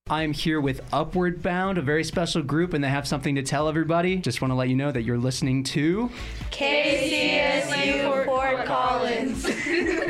I'm here with Upward Bound, a very special group, and they have something to tell everybody. Just want to let you know that you're listening to KCSU Fort Collins.